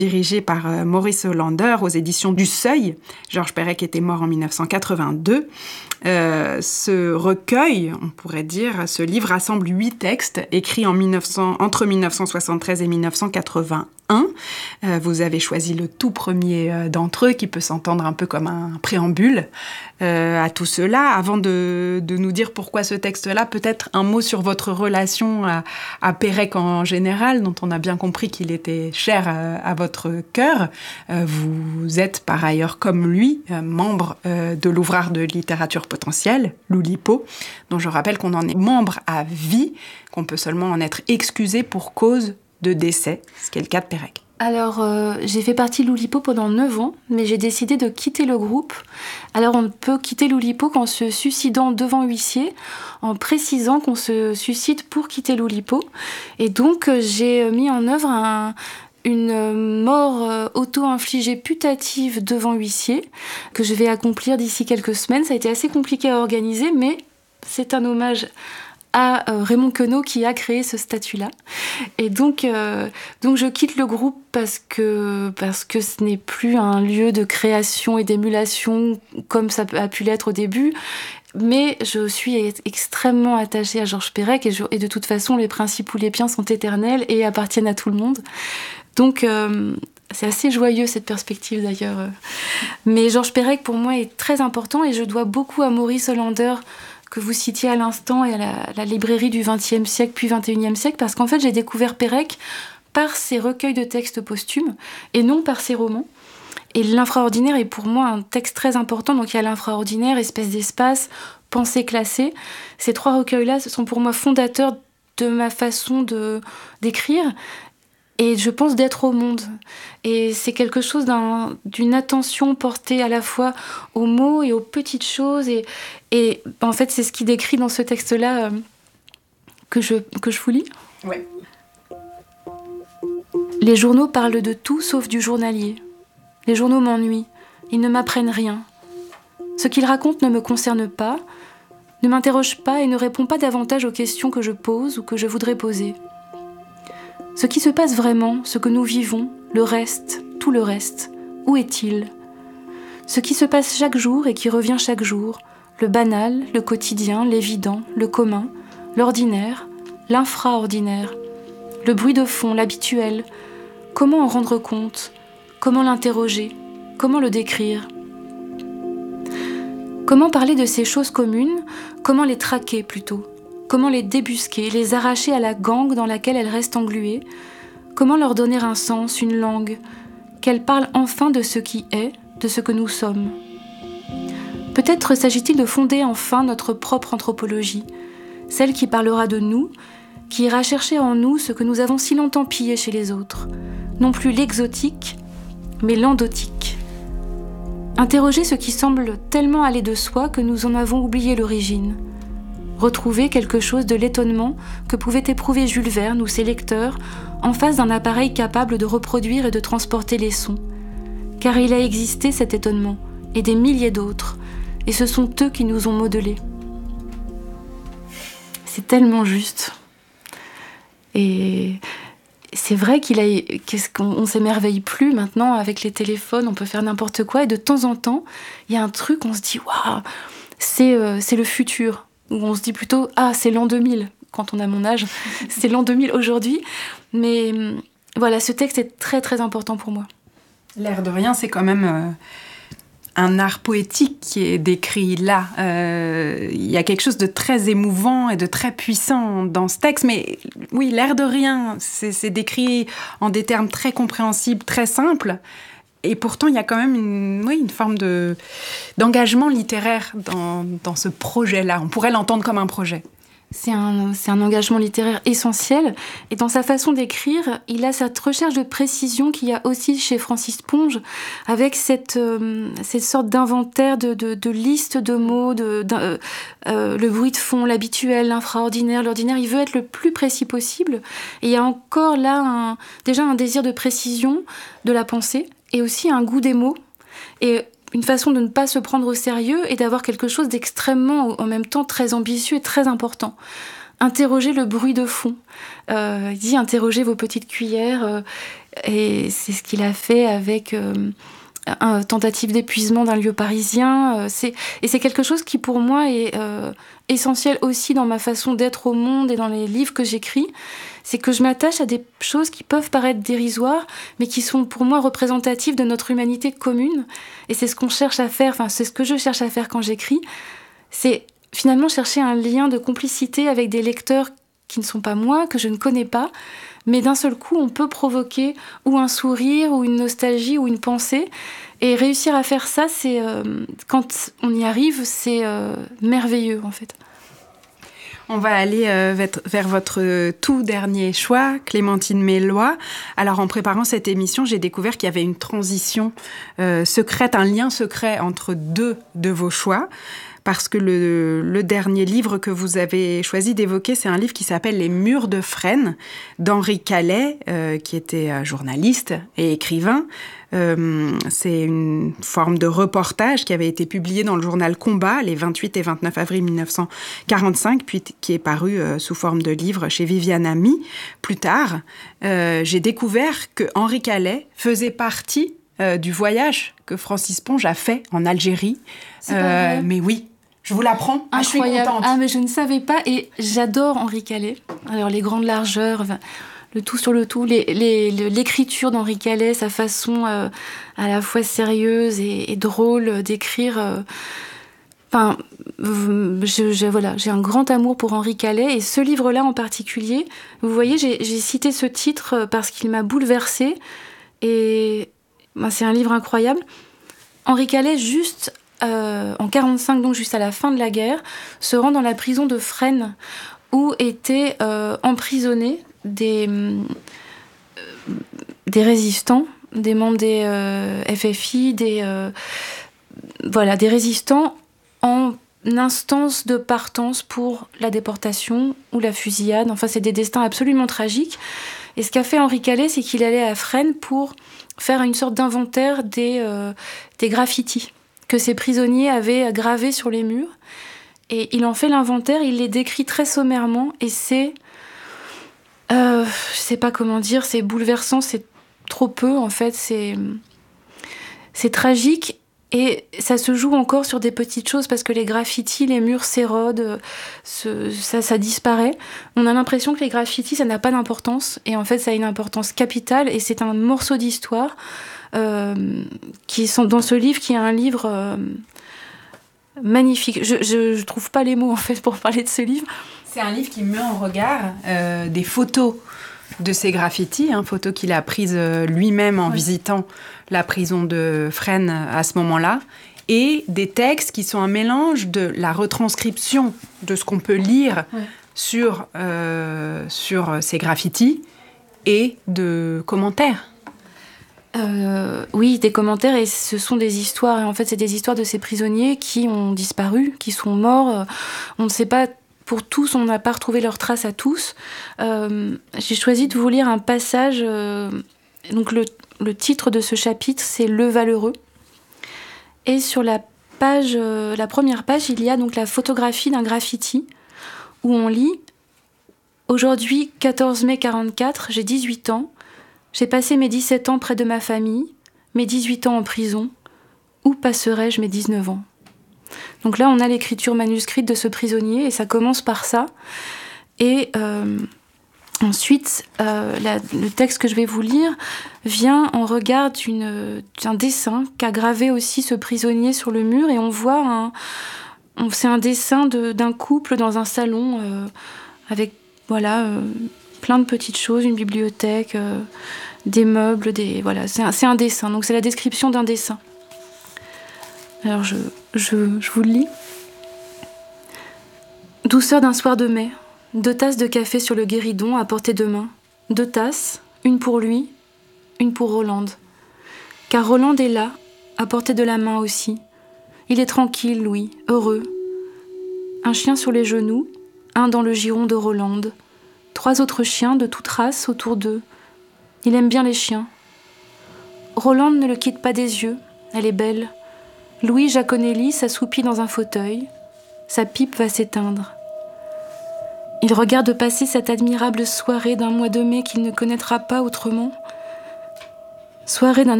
dirigé par Maurice Hollander aux éditions du Seuil. Georges Perec était mort en 1982. Ce recueil, on pourrait dire, ce livre rassemble 8 textes écrits entre 1973 et 1981. Vous avez choisi le tout premier d'entre eux, qui peut s'entendre un peu comme un préambule à tout cela. Avant de nous dire pourquoi ce texte-là, peut-être un mot sur votre relation à Perec en général, dont on a bien compris qu'il était cher à votre cœur. Vous êtes par ailleurs, comme lui, membre de l'Ouvrage de littérature potentielle, l'Oulipo, dont je rappelle qu'on en est membre à vie, qu'on peut seulement en être excusé pour cause de décès, ce qui est le cas de Perec. Alors, j'ai fait partie de l'Oulipo pendant 9 ans, mais j'ai décidé de quitter le groupe. Alors, on peut quitter l'Oulipo qu'en se suicidant devant huissier, en précisant qu'on se suicide pour quitter l'Oulipo. Et donc, j'ai mis en œuvre une mort auto-infligée putative devant huissier, que je vais accomplir d'ici quelques semaines. Ça a été assez compliqué à organiser, mais c'est un hommage à Raymond Queneau qui a créé ce statut-là. Et donc je quitte le groupe parce que ce n'est plus un lieu de création et d'émulation comme ça a pu l'être au début. Mais je suis extrêmement attachée à Georges Perec et de toute façon, les principes ou les biens sont éternels et appartiennent à tout le monde. Donc, c'est assez joyeux cette perspective d'ailleurs. Mais Georges Perec pour moi est très important et je dois beaucoup à Maurice Hollander, que vous citiez à l'instant, et à la librairie du XXe siècle puis XXIe siècle, parce qu'en fait j'ai découvert Perec par ses recueils de textes posthumes et non par ses romans. Et l'infraordinaire est pour moi un texte très important. Donc il y a l'infraordinaire, espèce d'espace, pensée classée. Ces 3 recueils-là, ce sont pour moi fondateurs de ma façon d'écrire et je pense d'être au monde. Et c'est quelque chose d'une attention portée à la fois aux mots et aux petites choses. Et en fait, c'est ce qui décrit dans ce texte-là que je vous lis. Ouais. Les journaux parlent de tout sauf du journalier. Les journaux m'ennuient, ils ne m'apprennent rien. Ce qu'ils racontent ne me concerne pas, ne m'interroge pas et ne répond pas davantage aux questions que je pose ou que je voudrais poser. Ce qui se passe vraiment, ce que nous vivons, le reste, tout le reste, où est-il ? Ce qui se passe chaque jour et qui revient chaque jour, le banal, le quotidien, l'évident, le commun, l'ordinaire, l'infraordinaire, le bruit de fond, l'habituel, comment en rendre compte ? Comment l'interroger ? Comment le décrire ? Comment parler de ces choses communes ? Comment les traquer plutôt ? Comment les débusquer, les arracher à la gangue dans laquelle elles restent engluées ? Comment leur donner un sens, une langue ? Qu'elles parlent enfin de ce qui est, de ce que nous sommes. Peut-être s'agit-il de fonder enfin notre propre anthropologie, celle qui parlera de nous, qui ira chercher en nous ce que nous avons si longtemps pillé chez les autres. Non plus l'exotique, mais l'endotique. Interroger ce qui semble tellement aller de soi que nous en avons oublié l'origine. Retrouver quelque chose de l'étonnement que pouvait éprouver Jules Verne ou ses lecteurs en face d'un appareil capable de reproduire et de transporter les sons. Car il a existé cet étonnement, et des milliers d'autres, et ce sont eux qui nous ont modelés. C'est tellement juste. Et c'est vrai qu'on s'émerveille plus maintenant avec les téléphones, on peut faire n'importe quoi, et de temps en temps, il y a un truc, on se dit, waouh, c'est le futur. Ou on se dit plutôt, ah, c'est l'an 2000, quand on a mon âge, c'est l'an 2000 aujourd'hui. Mais voilà, ce texte est très très important pour moi. L'air de rien, c'est quand même un art poétique qui est décrit là. Il y a quelque chose de très émouvant et de très puissant dans ce texte. Mais oui, l'air de rien, c'est décrit en des termes très compréhensibles, très simples. Et pourtant, il y a quand même une forme d'engagement littéraire dans ce projet-là. On pourrait l'entendre comme un projet. C'est un engagement littéraire essentiel. Et dans sa façon d'écrire, il a cette recherche de précision qu'il y a aussi chez Francis Ponge, avec cette sorte d'inventaire de liste de mots, le bruit de fond, l'habituel, l'infraordinaire, l'ordinaire. Il veut être le plus précis possible. Et il y a encore là déjà un désir de précision de la pensée, et aussi un goût des mots, et une façon de ne pas se prendre au sérieux et d'avoir quelque chose d'extrêmement, en même temps, très ambitieux et très important. Interroger le bruit de fond. Il dit interroger vos petites cuillères. Et c'est ce qu'il a fait avec une tentative d'épuisement d'un lieu parisien. Et c'est quelque chose qui, pour moi, est essentiel aussi dans ma façon d'être au monde et dans les livres que j'écris. C'est que je m'attache à des choses qui peuvent paraître dérisoires, mais qui sont pour moi représentatives de notre humanité commune. Et c'est ce qu'on cherche à faire, enfin c'est ce que je cherche à faire quand j'écris. C'est finalement chercher un lien de complicité avec des lecteurs qui ne sont pas moi, que je ne connais pas, mais d'un seul coup, on peut provoquer ou un sourire, ou une nostalgie, ou une pensée. Et réussir à faire ça, c'est quand on y arrive, c'est merveilleux, en fait. On va aller vers votre tout dernier choix, Clémentine Mélois. Alors, en préparant cette émission, j'ai découvert qu'il y avait une transition secrète, un lien secret entre deux de vos choix. Parce que le dernier livre que vous avez choisi d'évoquer, c'est un livre qui s'appelle « Les murs de Fresnes » d'Henri Calais, qui était journaliste et écrivain. C'est une forme de reportage qui avait été publié dans le journal Combat les 28 et 29 avril 1945, puis qui est paru sous forme de livre chez Viviane Ami. Plus tard, j'ai découvert que Henri Calais faisait partie du voyage que Francis Ponge a fait en Algérie. Mais oui, je vous l'apprends. Incroyable. Je suis contente. Ah, mais je ne savais pas et j'adore Henri Calais. Alors, les grandes largeurs, le tout sur le tout, l'écriture d'Henri Calais, sa façon à la fois sérieuse et drôle d'écrire. Enfin, voilà, j'ai un grand amour pour Henri Calais et ce livre-là en particulier, vous voyez, j'ai cité ce titre parce qu'il m'a bouleversée et c'est un livre incroyable. Henri Calais, juste en 1945, donc juste à la fin de la guerre, se rend dans la prison de Fresnes où étaient emprisonnés des résistants, des membres des FFI, des résistants en instance de partance pour la déportation ou la fusillade. Enfin, c'est des destins absolument tragiques. Et ce qu'a fait Henri Calais, c'est qu'il allait à Fresnes pour faire une sorte d'inventaire des graffitis que ces prisonniers avaient gravés sur les murs. Et il en fait l'inventaire, il les décrit très sommairement, et c'est... je sais pas comment dire, c'est bouleversant, c'est trop peu, en fait, c'est tragique, et ça se joue encore sur des petites choses, parce que les graffitis, les murs s'érodent, ça disparaît. On a l'impression que les graffitis, ça n'a pas d'importance, et en fait, ça a une importance capitale, et c'est un morceau d'histoire qui sont dans ce livre, qui est un livre magnifique. Je trouve pas les mots, en fait, pour parler de ce livre. C'est un livre qui met en regard des photos de ces graffitis, photos qu'il a prises lui-même en visitant la prison de Fresnes à ce moment-là, et des textes qui sont un mélange de la retranscription de ce qu'on peut lire sur ces graffitis et de commentaires. Oui, des commentaires, et ce sont des histoires. Et en fait, c'est des histoires de ces prisonniers qui ont disparu, qui sont morts. On ne sait pas pour tous, on n'a pas retrouvé leurs traces à tous. J'ai choisi de vous lire un passage. Donc le titre de ce chapitre, c'est « Le Valeureux ». Et sur la première page, il y a donc la photographie d'un graffiti où on lit « Aujourd'hui, 14 mai 44, j'ai 18 ans. J'ai passé mes 17 ans près de ma famille, mes 18 ans en prison. Où passerai-je mes 19 ans ?» Donc là, on a l'écriture manuscrite de ce prisonnier, et ça commence par ça. Et ensuite, le texte que je vais vous lire vient en regard d'un dessin qu'a gravé aussi ce prisonnier sur le mur, et on voit c'est un dessin d'un couple dans un salon avec plein de petites choses, une bibliothèque, des meubles, c'est un dessin. Donc c'est la description d'un dessin. Alors je vous le lis. Douceur d'un soir de mai, 2 tasses de café sur le guéridon à portée de main. 2 tasses, une pour lui, une pour Rolande. Car Rolande est là, à portée de la main aussi. Il est tranquille, Louis, heureux. Un chien sur les genoux, un dans le giron de Rolande. 3 autres chiens de toute race autour d'eux. Il aime bien les chiens. Rolande ne le quitte pas des yeux, elle est belle. Louis Jaconelli s'assoupit dans un fauteuil. Sa pipe va s'éteindre. Il regarde passer cette admirable soirée d'un mois de mai qu'il ne connaîtra pas autrement. Soirée d'un